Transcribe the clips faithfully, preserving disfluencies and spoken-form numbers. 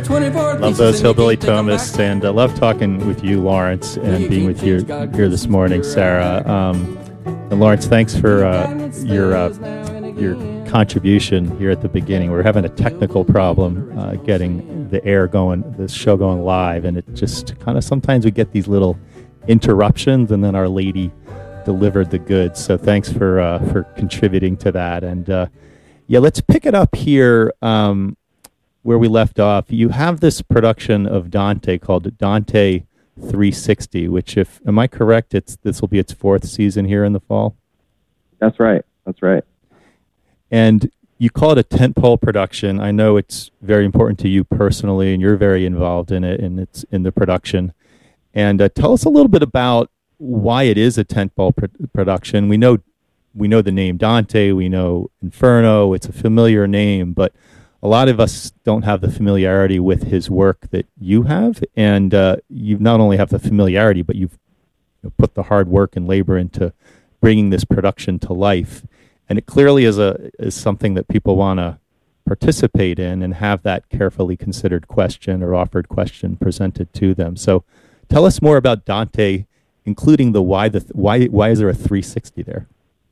Love those Hillbilly Thomists, and I uh, love talking with you, Lawrence, and being with you here this morning, Sarah. Um, and Lawrence, thanks for uh, your uh, your contribution here at the beginning. We're having a technical problem uh, getting the air going, the show going live, and it just kind of sometimes we get these little interruptions, and then Our Lady delivered the goods. So thanks for uh, for contributing to that. And uh, yeah, let's pick it up here um, where we left off. You have this production of Dante called Dante three sixty, which, if am I correct, it's this will be its fourth season here in the fall. That's right. That's right. And you call it a tentpole production. I know it's very important to you personally, and you're very involved in it, and it's in the production. And uh, tell us a little bit about why it is a tentpole pr- production. We know we know the name Dante, we know Inferno, it's a familiar name, but a lot of us don't have the familiarity with his work that you have, and uh, you not only have the familiarity, but you've you know, put the hard work and labor into bringing this production to life. And it clearly is a is something that people want to participate in and have that carefully considered question or offered question presented to them. So tell us more about Dante, including the why the why why is there a three sixty there?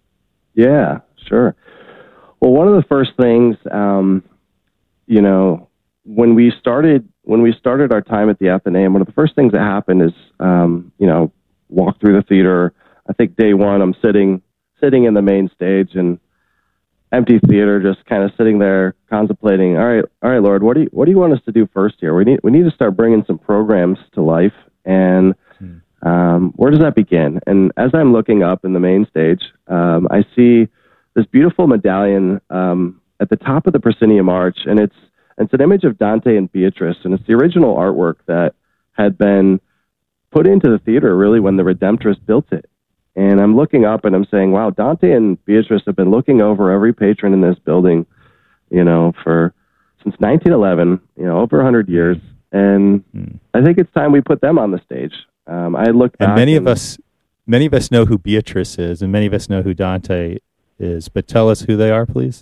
Yeah, sure. Well, one of the first things, um, you know, when we started when we started our time at the Athenaeum, one of the first things that happened is, um, you know, walk through the theater. I think day one, I'm sitting sitting in the main stage and empty theater, just kind of sitting there contemplating. All right, all right, Lord, what do you what do you want us to do first here? We need we need to start bringing some programs to life, and hmm. um, where does that begin? And as I'm looking up in the main stage, um, I see this beautiful medallion um, at the top of the proscenium arch, and it's it's an image of Dante and Beatrice, and it's the original artwork that had been put into the theater really when the Redemptorists built it. And I'm looking up and I'm saying, wow, Dante and Beatrice have been looking over every patron in this building, you know, for since nineteen eleven, you know, over one hundred years. And mm. I think it's time we put them on the stage. Um, I looked back. And many and, of us, many of us know who Beatrice is, and many of us know who Dante is. But tell us who they are, please.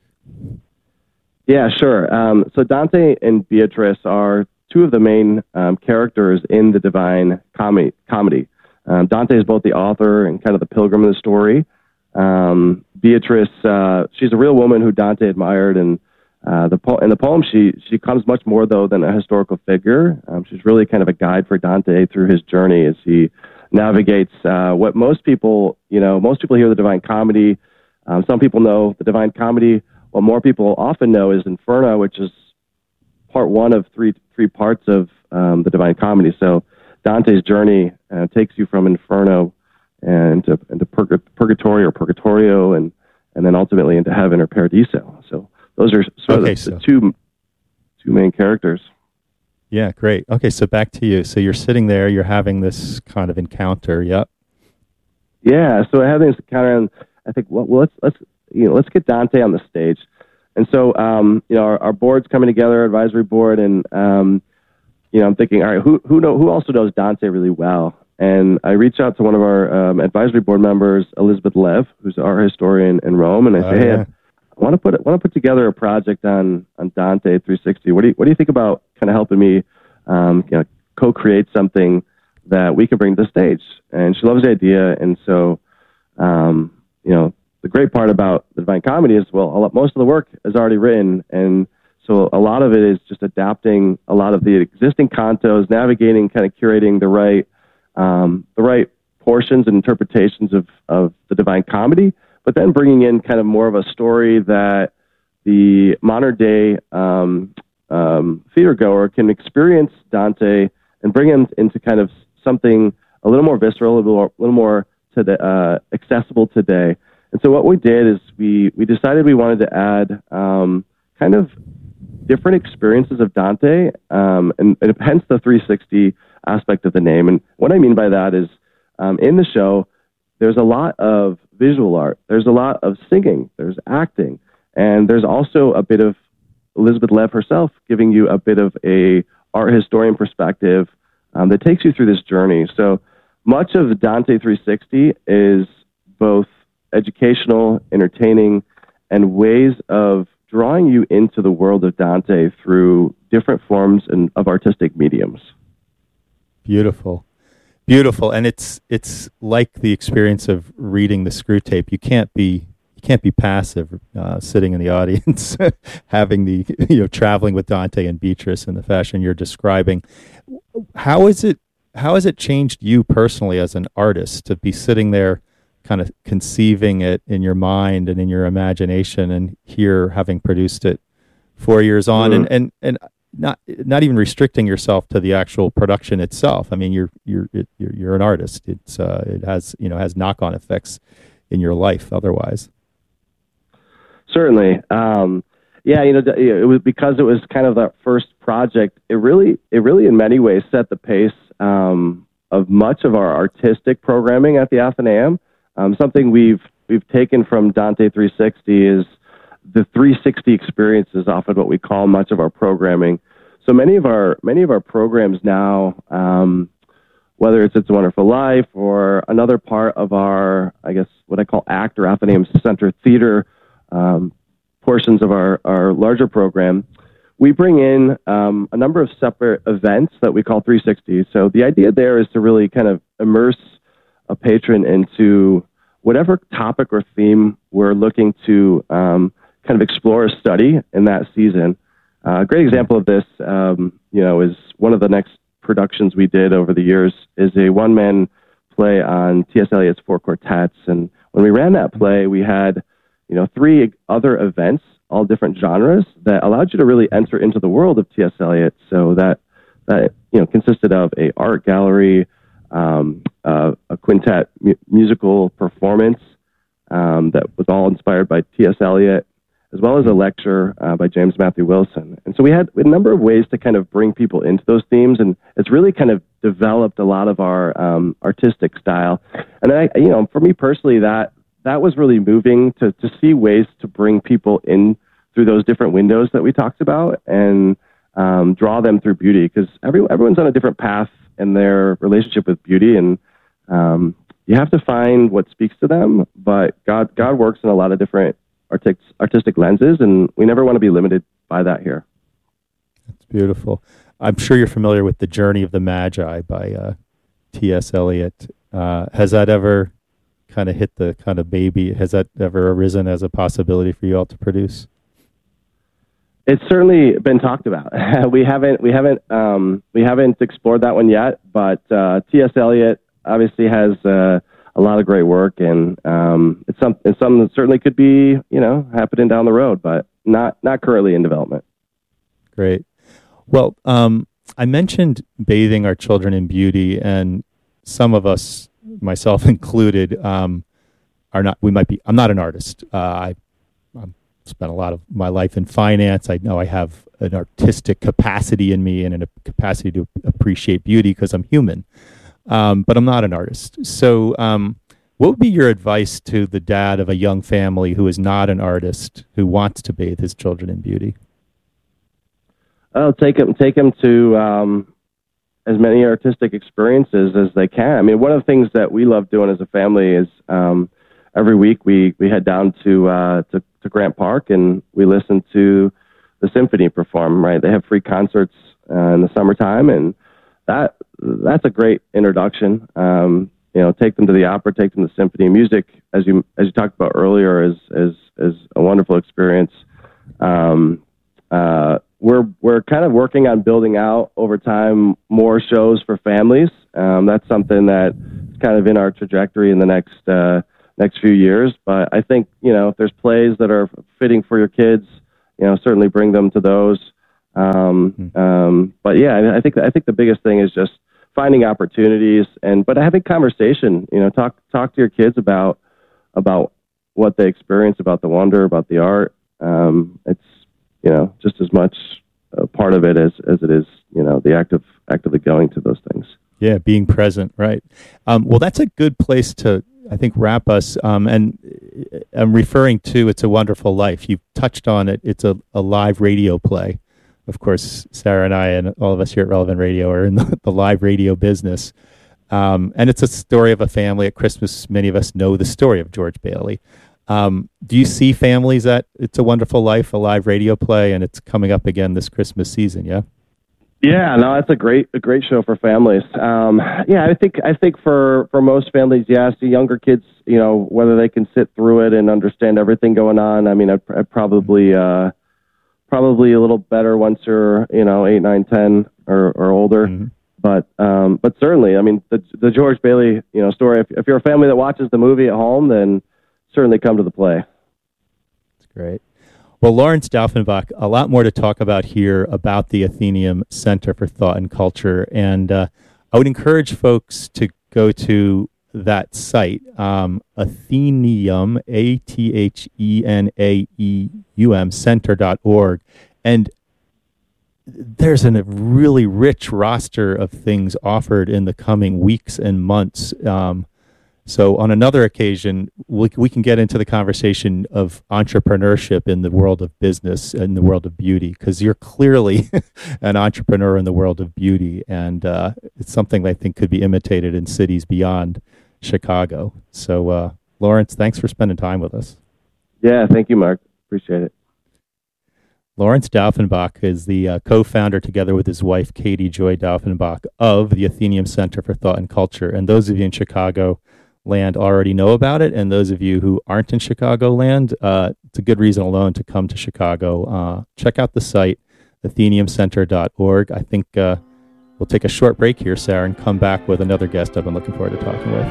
Yeah, sure. Um, so Dante and Beatrice are two of the main um, characters in the Divine Com- Comedy. Um, Dante is both the author and kind of the pilgrim of the story. Um, Beatrice, uh, she's a real woman who Dante admired, and uh, the po- in the poem she she comes much more though than a historical figure. Um, she's really kind of a guide for Dante through his journey as he navigates uh, what most people, you know, most people hear the Divine Comedy. Um, some people know the Divine Comedy. What more people often know is Inferno, which is part one of three three parts of um, the Divine Comedy. So Dante's journey uh, takes you from Inferno and to, into Purg- Purgatory or Purgatorio, and and then ultimately into heaven or Paradiso. So those are sort okay, of the, so. the two two main characters. Yeah, great. Okay, so back to you. So you're sitting there, you're having this kind of encounter. Yep. Yeah. So I have this encounter, and I think, well, well let's let's you know let's get Dante on the stage. And so um, you know our, our board's coming together, advisory board, and um, you know, I'm thinking, all right, who who know who also knows Dante really well? And I reach out to one of our um, advisory board members, Elizabeth Lev, who's our historian in Rome, and I say, oh, yeah. hey, I want to put want to put together a project on on Dante three sixty. What do you what do you think about kind of helping me, um, you know, co-create something that we can bring to the stage? And she loves the idea, and so, um, you know, the great part about the Divine Comedy is, well, a lot, most of the work is already written, and so a lot of it is just adapting a lot of the existing cantos, navigating, kind of curating the right, um, the right portions and interpretations of, of the Divine Comedy, but then bringing in kind of more of a story that the modern day um, um, theater goer can experience Dante and bring him into kind of something a little more visceral, a little more, a little more to the, uh, accessible today. And so what we did is we we decided we wanted to add um, kind of different experiences of Dante, um, and, and hence the three sixty aspect of the name. And what I mean by that is, um, in the show, there's a lot of visual art, there's a lot of singing, there's acting, and there's also a bit of Elizabeth Lev herself giving you a bit of a art historian perspective um, that takes you through this journey. So much of Dante three sixty is both educational, entertaining, and ways of drawing you into the world of Dante through different forms forms and of artistic mediums. Beautiful. Beautiful. And it's it's like the experience of reading the Screw Tape. You can't be you can't be passive uh, sitting in the audience, having the you know traveling with Dante and Beatrice in the fashion you're describing. How is it how has it changed you personally as an artist to be sitting there kind of conceiving it in your mind and in your imagination, and here having produced it four years on, mm-hmm. and, and, and not not even restricting yourself to the actual production itself. I mean, you're you're you're, you're an artist. It's uh, it has you know has knock on effects in your life otherwise. Certainly, um, yeah. You know, it was because it was kind of that first project. It really it really in many ways set the pace um, of much of our artistic programming at the Athenaeum. Um, something we've we've taken from Dante three sixty is the three sixty experience is often what we call much of our programming. So many of our many of our programs now, um, whether it's It's a Wonderful Life or another part of our, I guess, what I call ACT or Athenaeum Center Theater um, portions of our, our larger program, we bring in um, a number of separate events that we call three sixty. So the idea there is to really kind of immerse a patron into whatever topic or theme we're looking to um, kind of explore or study in that season. Uh, a great example of this, um, you know, is one of the next productions we did over the years is a one-man play on T S. Eliot's Four Quartets. And when we ran that play, we had, you know, three other events, all different genres, that allowed you to really enter into the world of T S. Eliot. So that, that you know, consisted of a art gallery, um, uh, a quintet mu- musical performance um, that was all inspired by T S. Eliot, as well as a lecture uh, by James Matthew Wilson. And so we had a number of ways to kind of bring people into those themes, and it's really kind of developed a lot of our um, artistic style. And I, you know, for me personally, that that was really moving to to see ways to bring people in through those different windows that we talked about, and um, draw them through beauty, because every, everyone's on a different path in their relationship with beauty, and um, you have to find what speaks to them. But God, God works in a lot of different artistic, artistic lenses, and we never want to be limited by that here. That's beautiful. I'm sure you're familiar with The Journey of the Magi by uh, T S. Eliot. Uh, has that ever kind of hit the kind of baby? Has that ever arisen as a possibility for you all to produce? It's certainly been talked about. we haven't, we haven't, um, we haven't explored that one yet. But uh, T S. Eliot obviously has uh, a lot of great work, and um, it's some, it's something that certainly could be, you know, happening down the road, but not, not currently in development. Great. Well, um, I mentioned bathing our children in beauty, and some of us, myself included, um, are not. We might be. I'm not an artist. Uh, I I've spent a lot of my life in finance. I know I have an artistic capacity in me and a capacity to appreciate beauty because I'm human, um, but I'm not an artist. So, um, what would be your advice to the dad of a young family who is not an artist who wants to bathe his children in beauty? Oh, take them, take them to um, as many artistic experiences as they can. I mean, one of the things that we love doing as a family is um, every week we, we head down to, uh, to to Grant Park and we listen to the symphony perform. Right, they have free concerts uh, in the summertime, and that that's a great introduction. Um, you know, take them to the opera, take them to symphony music. As you as you talked about earlier, is is is a wonderful experience. Um, uh, We're we're kind of working on building out over time more shows for families. Um, that's something that's kind of in our trajectory in the next uh, next few years. But I think, you know, if there's plays that are fitting for your kids, you know, certainly bring them to those. Um, mm-hmm. um, but yeah, I think I think the biggest thing is just finding opportunities and but having conversation. You know, talk talk to your kids about about what they experience, about the wonder, about the art. Um, it's you know, just as much a part of it as, as it is, you know, the act of actively going to those things. Yeah, being present, right. Um, well, that's a good place to, I think, wrap us. Um, and I'm referring to It's a Wonderful Life. You've touched on it. It's a, a live radio play. Of course, Sarah and I and all of us here at Relevant Radio are in the, the live radio business. Um, and it's a story of a family. At Christmas, many of us know the story of George Bailey. Um, do you see families at It's a Wonderful Life, a live radio play, and it's coming up again this Christmas season, yeah? Yeah, no, that's a great a great show for families. Um, yeah, I think I think for, for most families, yes, the younger kids, you know, whether they can sit through it and understand everything going on. I mean, I, I probably uh, probably a little better once you're, you know, eight, nine, ten or, or older. Mm-hmm. But um, but certainly, I mean, the the George Bailey, you know, story. If, if you're a family that watches the movie at home, then certainly come to the play. That's great. Well, Lawrence Daufenbach, a lot more to talk about here about the Atheneum Center for Thought and Culture. And uh, I would encourage folks to go to that site, um, Atheneum, A T H E N A E U M, center dot org. And there's a really rich roster of things offered in the coming weeks and months. Um, So on another occasion, we, we can get into the conversation of entrepreneurship in the world of business, in the world of beauty, because you're clearly an entrepreneur in the world of beauty, and uh, it's something that I think could be imitated in cities beyond Chicago. So, uh, Lawrence, thanks for spending time with us. Yeah, thank you, Mark. Appreciate it. Lawrence Daufenbach is the uh, co-founder, together with his wife, Katie Joy Daufenbach, of the Atheneum Center for Thought and Culture. And those of you in Chicago land already know about it, and those of you who aren't in Chicagoland, uh, it's a good reason alone to come to Chicago. Uh, check out the site, atheneum center dot org. I think uh, we'll take a short break here, Sarah, and come back with another guest I've been looking forward to talking with.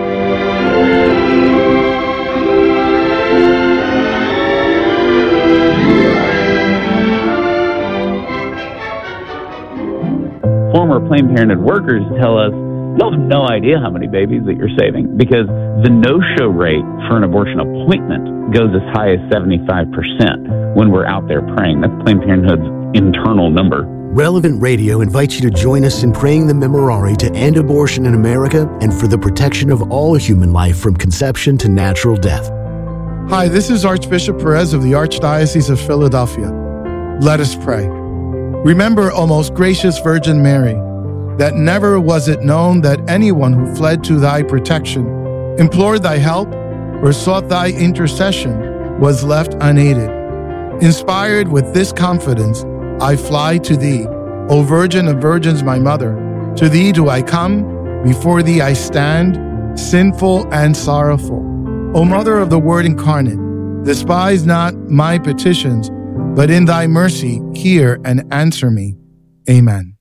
Former Planned Parenthood workers tell us, you have no idea how many babies that you're saving, because the no-show rate for an abortion appointment goes as high as seventy-five percent when we're out there praying. That's Planned Parenthood's internal number. Relevant Radio invites you to join us in praying the Memorare to end abortion in America and for the protection of all human life from conception to natural death. Hi, this is Archbishop Perez of the Archdiocese of Philadelphia. Let us pray. Remember, O most gracious Virgin Mary, that never was it known that anyone who fled to thy protection, implored thy help, or sought thy intercession was left unaided. Inspired with this confidence, I fly to thee, O Virgin of Virgins, my mother. To thee do I come, before thee I stand, sinful and sorrowful. O Mother of the Word incarnate, despise not my petitions, but in thy mercy hear and answer me. Amen.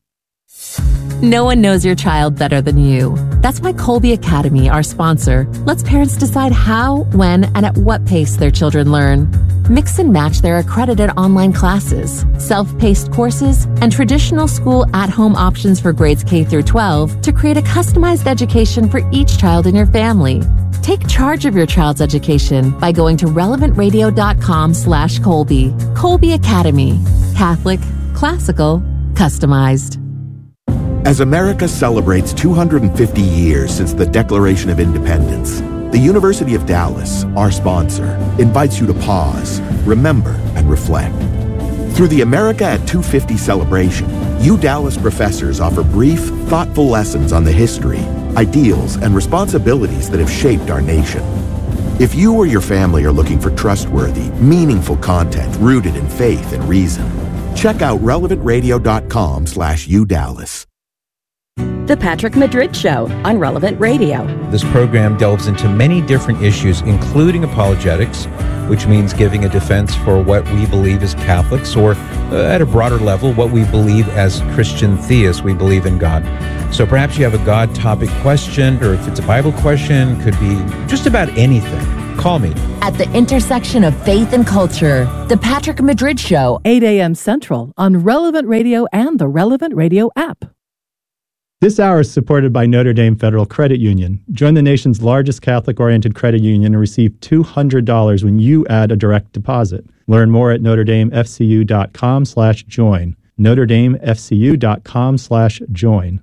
No one knows your child better than you. That's why Colby Academy, our sponsor, lets parents decide how, when, and at what pace their children learn. Mix and match their accredited online classes, self-paced courses, and traditional school at-home options for grades K through twelve to create a customized education for each child in your family. Take charge of your child's education by going to relevant radio dot com slash Colby. Colby Academy. Catholic, classical, customized. As America celebrates two hundred fifty years since the Declaration of Independence, the University of Dallas, our sponsor, invites you to pause, remember, and reflect. Through the America at two fifty celebration, U Dallas professors offer brief, thoughtful lessons on the history, ideals, and responsibilities that have shaped our nation. If you or your family are looking for trustworthy, meaningful content rooted in faith and reason, check out relevant radio dot com slash U Dallas. The Patrick Madrid Show on Relevant Radio. This program delves into many different issues, including apologetics, which means giving a defense for what we believe as Catholics, or uh, at a broader level, what we believe as Christian theists. We believe in God. So perhaps you have a God topic question, or if it's a Bible question, could be just about anything. Call me. At the intersection of faith and culture, The Patrick Madrid Show. eight a.m. Central on Relevant Radio and the Relevant Radio app. This hour is supported by Notre Dame Federal Credit Union. Join the nation's largest Catholic-oriented credit union and receive two hundred dollars when you add a direct deposit. Learn more at notre dame f c u dot com slash join. notre dame f c u dot com slash join.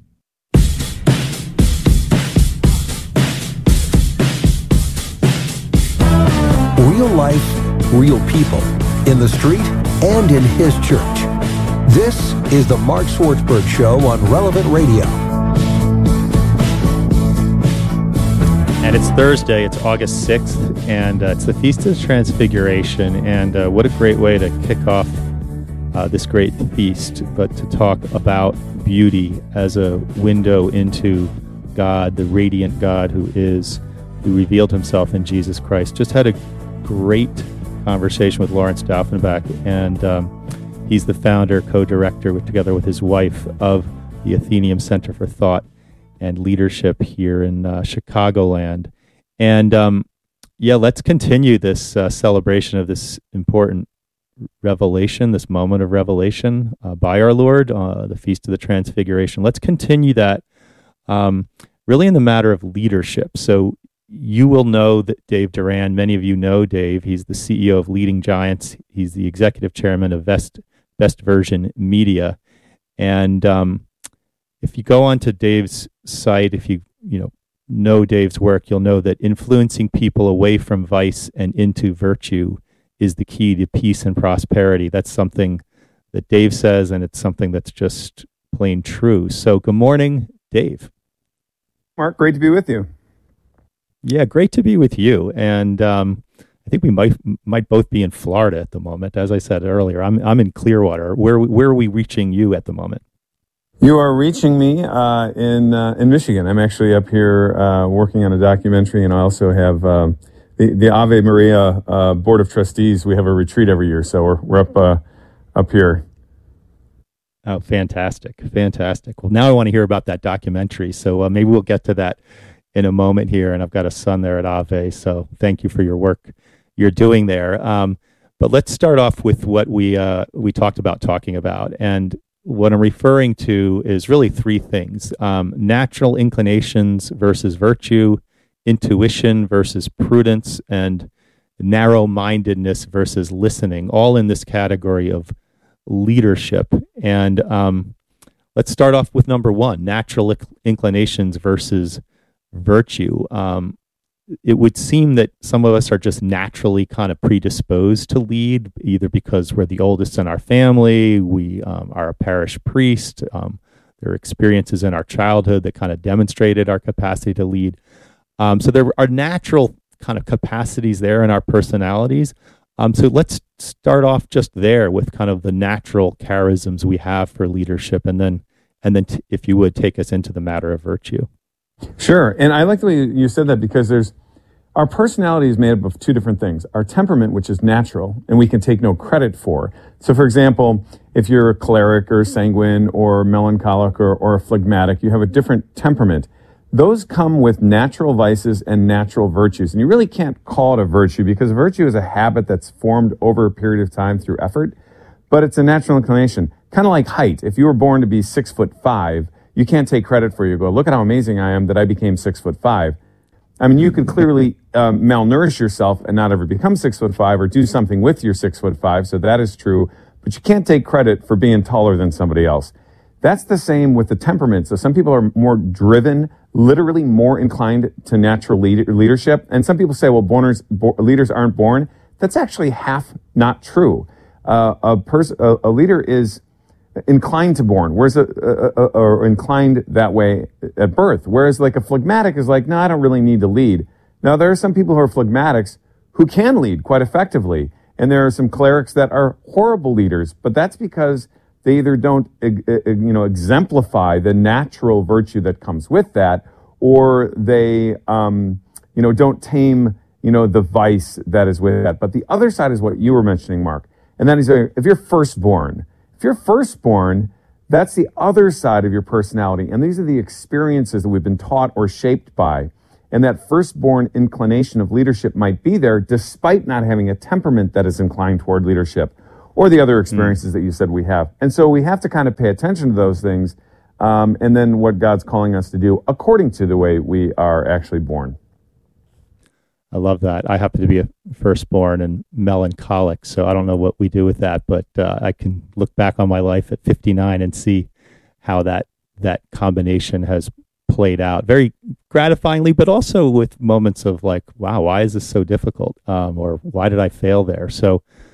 Real life, real people, in the street and in his church. This is the Mark Swartzberg Show on Relevant Radio. And it's Thursday, it's August sixth, and uh, it's the Feast of the Transfiguration, and uh, what a great way to kick off uh, this great feast, but to talk about beauty as a window into God, the radiant God who is, who revealed himself in Jesus Christ. Just had a great conversation with Lawrence Daufenbach, and um, he's the founder, co-director, with, together with his wife, of the Athenaeum Center for Thought and Leadership here in uh, Chicagoland. And um, yeah, let's continue this uh, celebration of this important revelation, this moment of revelation uh, by our Lord, uh, the Feast of the Transfiguration. Let's continue that um, really in the matter of leadership. So you will know that Dave Duran, many of you know Dave. He's the C E O of Leading Giants. He's the executive chairman of Best, Best Version Media. And um, if you go onto Dave's site, if you, you know, know Dave's work, you'll know that influencing people away from vice and into virtue is the key to peace and prosperity. That's something that Dave says, and it's something that's just plain true. So good morning, Dave. Mark, great to be with you. Yeah, great to be with you. And um, I think we might might both be in Florida at the moment. As I said earlier, I'm I'm in Clearwater. Where where are we reaching you at the moment? You are reaching me uh, in uh, in Michigan. I'm actually up here uh, working on a documentary, and I also have uh, the the Ave Maria uh, Board of Trustees. We have a retreat every year, so we're we're up uh, up here. Oh, fantastic, fantastic. Well, now I want to hear about that documentary. So uh, maybe we'll get to that in a moment here. And I've got a son there at Ave, so thank you for your work you're doing there. Um, but let's start off with what we uh, we talked about talking about, and what I'm referring to is really three things: um, natural inclinations versus virtue, intuition versus prudence, and narrow-mindedness versus listening, all in this category of leadership. And um, let's start off with number one, natural inclinations versus virtue. Um, it would seem that some of us are just naturally kind of predisposed to lead, either because we're the oldest in our family, we um, are a parish priest, um, there are experiences in our childhood that kind of demonstrated our capacity to lead. Um, so there are natural kind of capacities there in our personalities. Um, so let's start off just there with kind of the natural charisms we have for leadership, and then, and then t- if you would, take us into the matter of virtue. Sure. And I like the way you said that, because there's, our personality is made up of two different things. Our temperament, which is natural and we can take no credit for. So for example, if you're a choleric or sanguine or melancholic or, or a phlegmatic, you have a different temperament. Those come with natural vices and natural virtues. And you really can't call it a virtue, because virtue is a habit that's formed over a period of time through effort, but it's a natural inclination. Kind of like height. If you were born to be six foot five, you can't take credit for it. You go, look at how amazing I am that I became six foot five. I mean, you could clearly um, malnourish yourself and not ever become six foot five, or do something with your six foot five. So that is true, but you can't take credit for being taller than somebody else. That's the same with the temperament. So some people are more driven, literally more inclined to natural lead- leadership. And some people say, well, borners, bo- leaders aren't born. That's actually half not true. Uh, a, pers- a, a leader is inclined to born, whereas a, a, a, or inclined that way at birth. Whereas like a phlegmatic is like, no, I don't really need to lead. Now there are some people who are phlegmatics who can lead quite effectively. And there are some clerics that are horrible leaders, but that's because they either don't, you know, exemplify the natural virtue that comes with that, or they, um, you know, don't tame, you know, the vice that is with that. But the other side is what you were mentioning, Mark. And that is, if you're firstborn, If you're firstborn, that's the other side of your personality. And these are the experiences that we've been taught or shaped by. And that firstborn inclination of leadership might be there despite not having a temperament that is inclined toward leadership, or the other experiences mm. that you said we have. And so we have to kind of pay attention to those things, um, and then what God's calling us to do according to the way we are actually born. I love that. I happen to be a firstborn and melancholic, so I don't know what we do with that, but uh, I can look back on my life at fifty-nine and see how that that combination has played out very gratifyingly, but also with moments of like, wow, why is this so difficult? Um, or why did I fail there? So